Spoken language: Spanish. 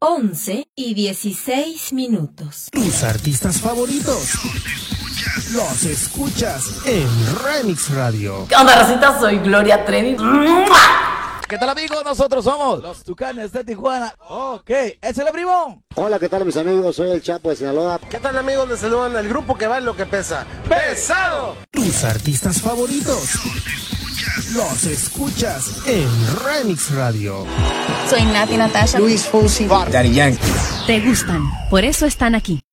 11:16. Tus artistas favoritos los escuchas en Remix Radio. ¿Qué onda, racita? Soy Gloria Trevi. ¿Qué tal, amigos? Nosotros somos los Tucanes de Tijuana. Ok, ¿es el primo? Hola, ¿qué tal, mis amigos? Soy el Chapo de Sinaloa. ¿Qué tal, amigos? Les saludan el grupo que vale lo que pesa. ¡Pesado! Tus artistas favoritos los escuchas en Remix Radio. Soy Nati Natasha. Luis Fonsi. Daddy Yankee. Te gustan, por eso están aquí.